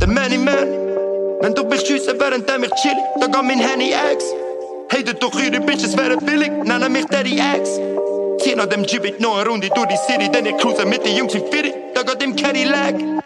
der Many Man. Wenn du mich schiessen, während ich chill, dann geht mein Handy X. Hatet doch ihre Bitches, wären billig, nennen mich Daddy X. Zieh nach dem Gibbet noch eine Runde durch die City, denn ich cruise mit den Jungs im Fitty, da geht im Cadillac.